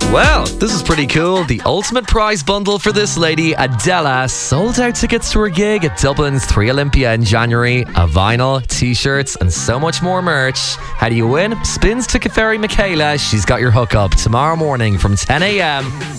Well, this is pretty cool. The ultimate prize bundle for this lady, Adela, sold out tickets to her gig at Dublin's 3 Olympia in January. A vinyl, t-shirts and so much more merch. How do you win? Spins to Katheri Michaela. She's got your hookup tomorrow morning from 10 a.m.